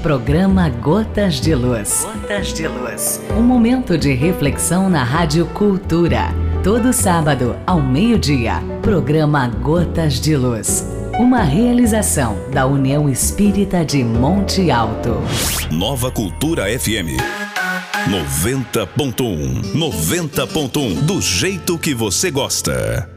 Programa Gotas de Luz. Gotas de Luz. Um momento de reflexão na Rádio Cultura. Todo sábado, ao meio-dia. Programa Gotas de Luz. Uma realização da União Espírita de Monte Alto. Nova Cultura FM 90.1. 90.1. Do jeito que você gosta.